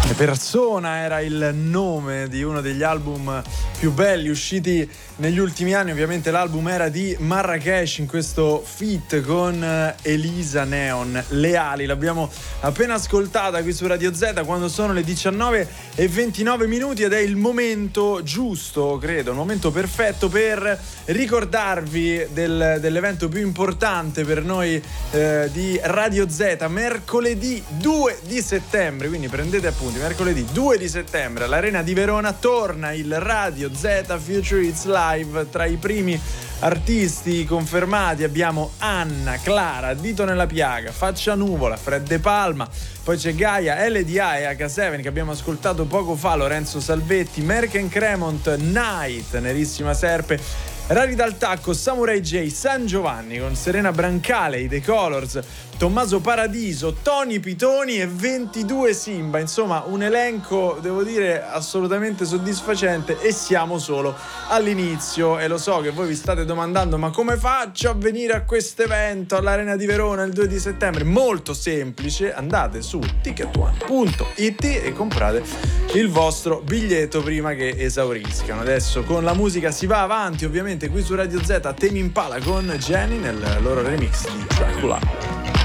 Persona era il nome di uno degli album più belli usciti negli ultimi anni. Ovviamente l'album era di Marracash, in questo feat con Elisa Neon. Leali, l'abbiamo appena ascoltata qui su Radio Z quando sono le 19:29 ed è il momento giusto, credo, il momento perfetto per ricordarvi dell'evento più importante per noi di Radio Z. Mercoledì 2 di settembre, quindi prendete appunti, mercoledì 2 di settembre all'Arena di Verona torna il Radio Z Future Hits Live. Tra i primi artisti confermati abbiamo Anna, Clara, Dito nella piaga, Faccia Nuvola, Fred De Palma, poi c'è Gaia, LDA e H7 che abbiamo ascoltato poco fa, Lorenzo Salvetti, Merck Cremont, Night, Nerissima Serpe, Rari dal Tacco, Samurai J, San Giovanni con Serena Brancale, i The Colors, Tommaso Paradiso, Tony Pitoni e 22 Simba. Insomma, un elenco, devo dire, assolutamente soddisfacente e siamo solo all'inizio. E lo so che voi vi state domandando: ma come faccio a venire a questo evento all'Arena di Verona il 2 di settembre? Molto semplice, andate su ticketone.it e comprate il vostro biglietto prima che esauriscano. Adesso con la musica si va avanti, ovviamente qui su Radio Z, Tame Impala con Jenny nel loro remix di Dracula.